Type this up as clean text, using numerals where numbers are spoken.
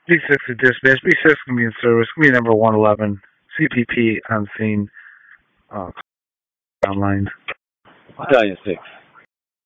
B6 is dispatch. B6 can be in service. Can be number 111. CPP on scene. Uh, online. Battalion 6.